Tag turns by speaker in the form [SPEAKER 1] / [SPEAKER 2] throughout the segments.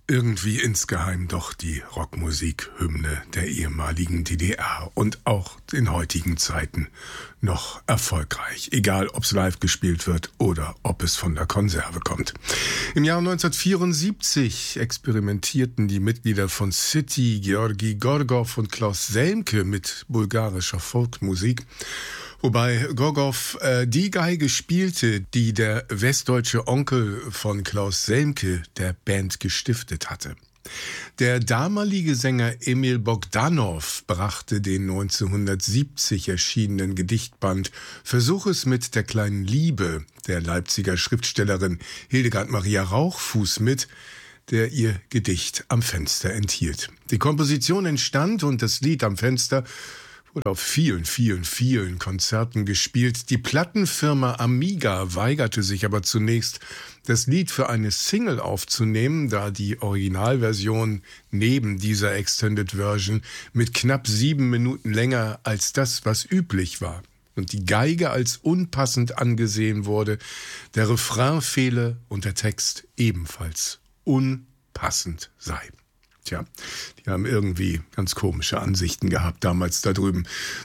[SPEAKER 1] Irgendwie insgeheim doch die Rockmusik-Hymne der ehemaligen DDR und auch in heutigen Zeiten noch erfolgreich, egal ob es live gespielt wird oder ob es von der Konserve kommt. Im Jahr 1974 experimentierten die Mitglieder von City, Georgi Gorgov und Klaus Selmke mit bulgarischer Folkmusik, wobei Gorgov die Geige spielte, die der westdeutsche Onkel von Klaus Selmke der Band gestiftet hatte. Der damalige Sänger Emil Bogdanow brachte den 1970 erschienenen Gedichtband Versuch es mit der kleinen Liebe der Leipziger Schriftstellerin Hildegard Maria Rauchfuß mit, der ihr Gedicht Am Fenster enthielt. Die Komposition entstand und das Lied Am Fenster wurde auf vielen Konzerten gespielt. Die Plattenfirma Amiga weigerte sich aber zunächst, das Lied für eine Single aufzunehmen, da die Originalversion neben dieser Extended Version mit knapp 7 Minuten länger als das, was üblich war, und die Geige als unpassend angesehen wurde, der Refrain fehle und der Text ebenfalls unpassend sei. Tja, die haben irgendwie ganz komische Ansichten gehabt damals da drüben.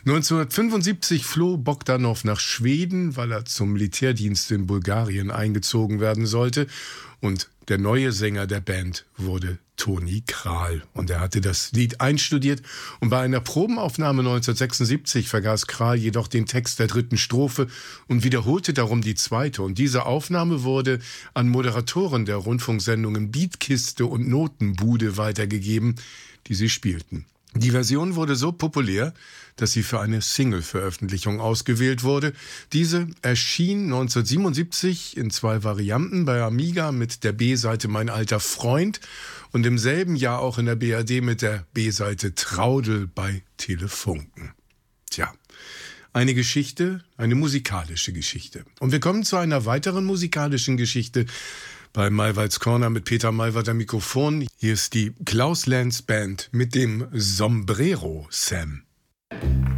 [SPEAKER 1] 1975 floh Bogdanow nach Schweden, weil er zum Militärdienst in Bulgarien eingezogen werden sollte. Und der neue Sänger der Band wurde Toni Kral. Und er hatte das Lied einstudiert. Und bei einer Probenaufnahme 1976 vergaß Kral jedoch den Text der 3. Strophe und wiederholte darum die 2. Und diese Aufnahme wurde an Moderatoren der Rundfunksendungen Beatkiste und Notenbude weitergegeben, die sie spielten. Die Version wurde so populär, dass sie für eine Single-Veröffentlichung ausgewählt wurde. Diese erschien 1977 in 2 Varianten bei Amiga mit der B-Seite Mein alter Freund und im selben Jahr auch in der BRD mit der B-Seite Traudel bei Telefunken. Tja, eine Geschichte, eine musikalische Geschichte. Und wir kommen zu einer weiteren musikalischen Geschichte bei Maywalds Corner mit Peter Maywald am Mikrofon. Hier ist die Klaus Lenz Band mit dem Sombrero Sam.